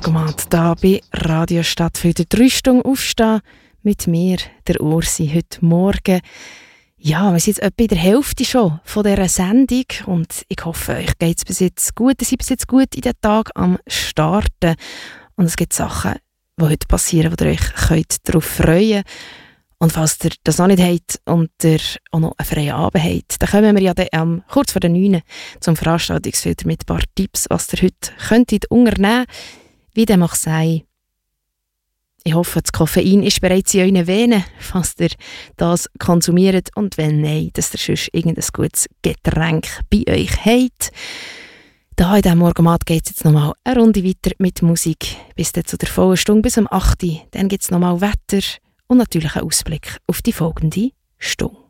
Morgenmatt da bei Radio Stadtfilter. 3 Stunden aufstehen mit mir, der Ursi, heute Morgen. Ja, wir sind jetzt etwa in der Hälfte schon von dieser Sendung und ich hoffe, euch geht es bis jetzt gut. Ihr seid bis jetzt gut in den Tag am Starten. Und es gibt Sachen, die heute passieren, wo ihr euch darauf freuen könnt. Und falls ihr das noch nicht habt und ihr auch noch einen freien Abend habt, dann kommen wir ja dann, kurz vor der 9 zum Veranstaltungsfilter mit ein paar Tipps, was ihr heute könntet unternehmen. Wie dem auch sei. Ich hoffe, das Koffein ist bereits in euren Venen, falls ihr das konsumiert. Und wenn nein, dass ihr sonst irgendein gutes Getränk bei euch habt. Da in diesem Morgenmatt geht es jetzt nochmal eine Runde weiter mit Musik. Bis dann zu der vollen Stunde, bis um 8 Uhr. Dann gibt es nochmal Wetter und natürlich einen Ausblick auf die folgende Stunde.